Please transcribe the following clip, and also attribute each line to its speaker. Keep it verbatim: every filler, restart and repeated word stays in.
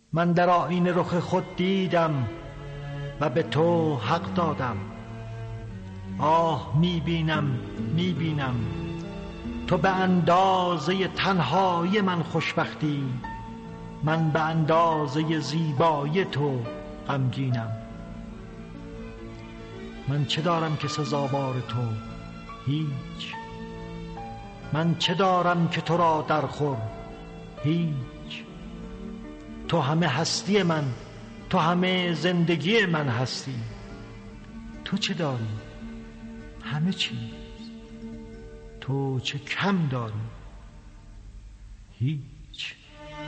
Speaker 1: من در آینه رخ خود دیدم و به تو حق دادم. آه میبینم میبینم تو به اندازه تنهایی من خوشبختی، من به اندازه زیبایی تو غمگینم. من چه دارم که سزاوار تو؟ هیچ. من چه دارم که تو را در خور؟ هیچ. تو همه هستی من، تو همه زندگی من هستی. تو چه داری؟ همه چیز. تو چه کم داری؟ هیچ.